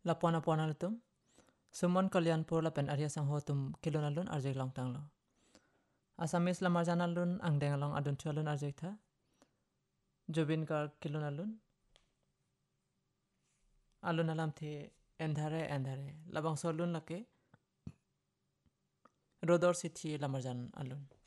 Lapuan apuan alutum. Sumon Kalyanpur lapen Arya Sangho tum kilon alun arjek long tanglo. Asamis lamarjan alun angdeng along adun tu alun arjek tha. Jubin Garg kilon alun alam the endhare labang solun lake rodor sithi lamarjan alun.